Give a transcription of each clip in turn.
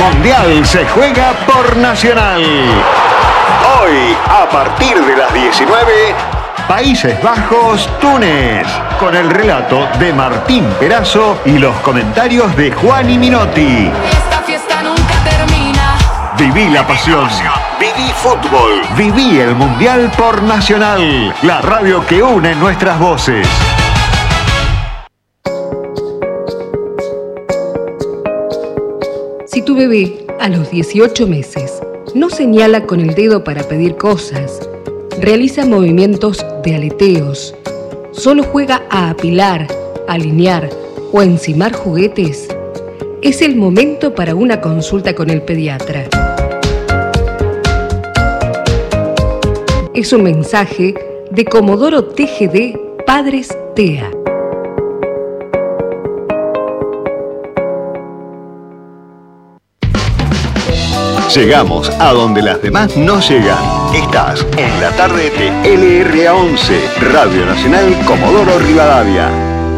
Mundial se juega por Nacional. Hoy, a partir de las 19, Países Bajos, Túnez, con el relato de Martín Perazo y los comentarios de Juan Minotti. Esta fiesta nunca termina. Viví la pasión, viví fútbol, viví el Mundial por Nacional, la radio que une nuestras voces. Si tu bebé a los 18 meses no señala con el dedo para pedir cosas, realiza movimientos de aleteos, solo juega a apilar, alinear o encimar juguetes, es el momento para una consulta con el pediatra. Es un mensaje de Comodoro TGD Padres TEA. Llegamos a donde las demás no llegan. Estás en la tarde de LRA11, Radio Nacional Comodoro Rivadavia.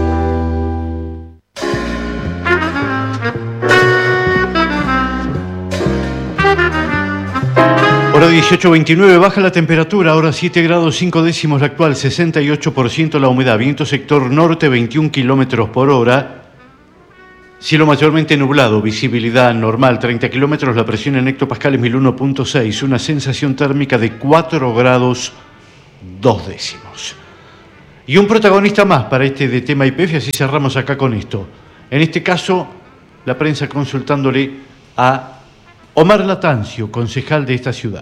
Hora 18:29, baja la temperatura, ahora 7 grados 5 décimos la actual, 68% la humedad, viento sector norte 21 kilómetros por hora. Cielo mayormente nublado, visibilidad normal, 30 kilómetros, la presión en hectopascales 1001.6, una sensación térmica de 4 grados 2 décimos. Y un protagonista más para este de tema YPF, así cerramos acá con esto. En este caso, la prensa consultándole a Omar Latancio, concejal de esta ciudad.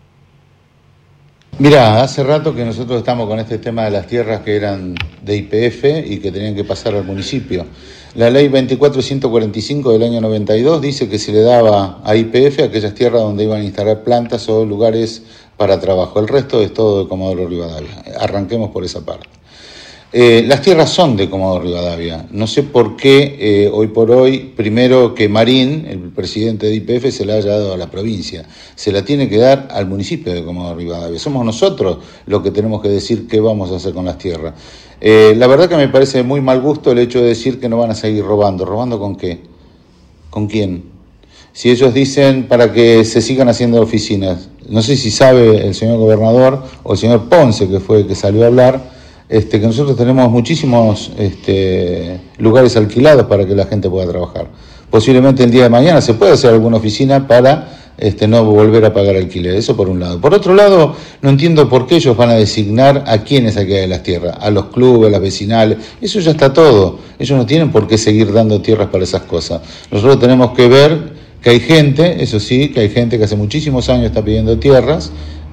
Mirá, hace rato que nosotros estamos con este tema de las tierras que eran de YPF y que tenían que pasar al municipio. La ley 24145 del año 92 dice que se le daba a YPF aquellas tierras donde iban a instalar plantas o lugares para trabajo. El resto es todo de Comodoro Rivadavia. Arranquemos por esa parte. Las tierras son de Comodoro Rivadavia. No sé por qué hoy por hoy, primero que Marín, el presidente de YPF, se la haya dado a la provincia. Se la tiene que dar al municipio de Comodoro Rivadavia. Somos nosotros los que tenemos que decir qué vamos a hacer con las tierras. La verdad que me parece de muy mal gusto el hecho de decir que no van a seguir robando. ¿Robando con qué? ¿Con quién? Si ellos dicen para que se sigan haciendo oficinas. No sé si sabe el señor gobernador o el señor Ponce, que fue el que salió a hablar, que nosotros tenemos muchísimos lugares alquilados para que la gente pueda trabajar. Posiblemente el día de mañana se pueda hacer alguna oficina para no volver a pagar alquiler. Eso por un lado. Por otro lado, no entiendo por qué ellos van a designar a quiénes hay que dar las tierras, a los clubes, a las vecinales. Eso ya está todo. Ellos no tienen por qué seguir dando tierras para esas cosas. Nosotros tenemos que ver que hay gente, eso sí, que hay gente que hace muchísimos años está pidiendo tierras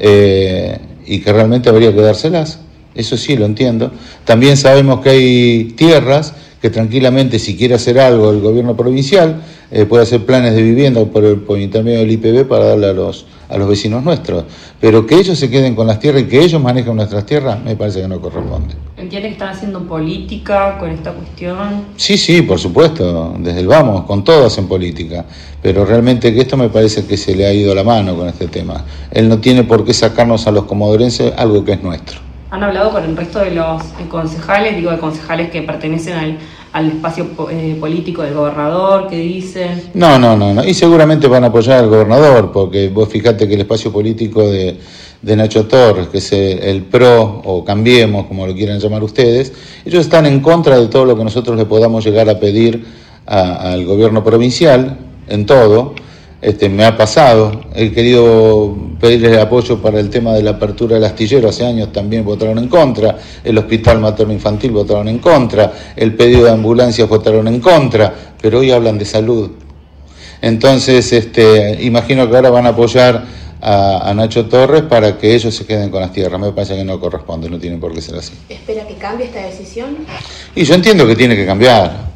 y que realmente habría que dárselas. Eso sí, lo entiendo. También sabemos que hay tierras que tranquilamente, si quiere hacer algo el gobierno provincial, puede hacer planes de vivienda por intermedio del IPB para darle a los vecinos nuestros. Pero que ellos se queden con las tierras y que ellos manejen nuestras tierras, me parece que no corresponde. ¿Entiende que están haciendo política con esta cuestión? Sí, por supuesto, desde el vamos, con todo hacen política, pero realmente que esto me parece que se le ha ido la mano con este tema. Él no tiene por qué sacarnos a los comodorenses algo que es nuestro. ¿Han hablado con el resto de los concejales, de concejales que pertenecen al espacio político del gobernador, que dicen? No, y seguramente van a apoyar al gobernador, porque vos fijate que el espacio político de Nacho Torres, que es el PRO o Cambiemos, como lo quieran llamar ustedes, ellos están en contra de todo lo que nosotros le podamos llegar a pedir al gobierno provincial, en todo. Me ha pasado, he querido pedirles apoyo para el tema de la apertura del astillero, hace años también votaron en contra, el hospital materno-infantil votaron en contra, el pedido de ambulancias votaron en contra, pero hoy hablan de salud. Entonces, imagino que ahora van a apoyar a Nacho Torres para que ellos se queden con las tierras. Me parece que no corresponde, no tiene por qué ser así. ¿Espera que cambie esta decisión? Y yo entiendo que tiene que cambiar,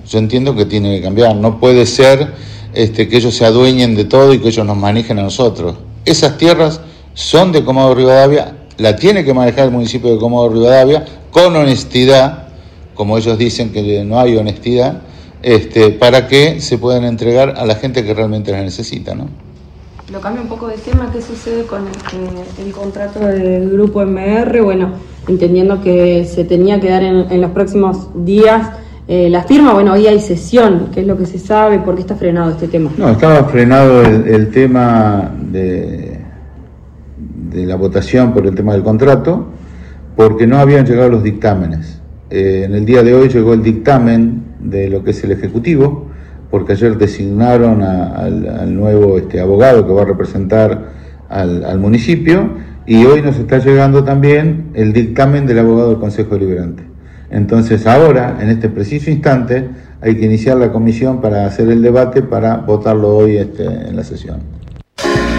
no puede ser que ellos se adueñen de todo y que ellos nos manejen a nosotros. Esas tierras son de Comodoro Rivadavia, la tiene que manejar el municipio de Comodoro Rivadavia con honestidad, como ellos dicen que no hay honestidad, para que se puedan entregar a la gente que realmente las necesita, ¿no? Lo cambio un poco de tema. ¿Qué sucede con el contrato del grupo MR? Bueno, entendiendo que se tenía que dar en los próximos días la firma. Bueno, hoy hay sesión. ¿Qué es lo que se sabe? ¿Por qué está frenado este tema? No, estaba frenado el tema de la votación por el tema del contrato, porque no habían llegado los dictámenes. En el día de hoy llegó el dictamen de lo que es el Ejecutivo, porque ayer designaron al nuevo abogado que va a representar al municipio, y hoy nos está llegando también el dictamen del abogado del Consejo Deliberante. Entonces ahora, en este preciso instante, hay que iniciar la comisión para hacer el debate, para votarlo hoy en la sesión.